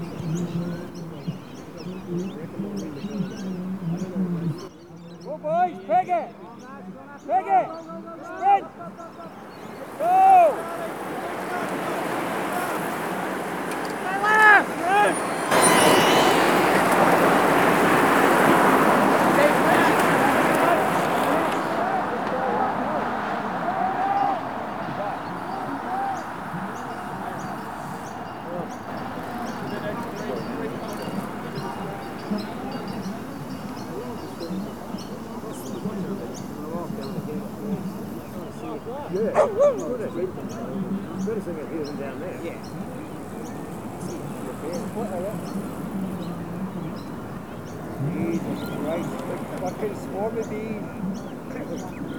Go, boys, peg it! Peg it! Sprint! Go! Yeah, better thing up here than down there. Yeah. Jesus Christ, what can swarm it be?